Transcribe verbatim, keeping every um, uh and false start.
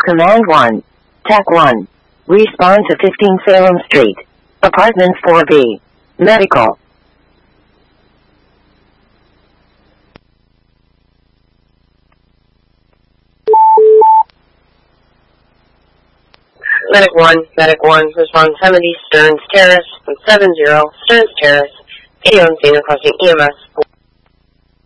Command one. Tech one. Respond to fifteen Salem Street. Apartment four B. Medical. Medic one, Medic one, respond seventy Stearns Terrace, seven zero Stearns Terrace, eighty-one Senior crossing E M S.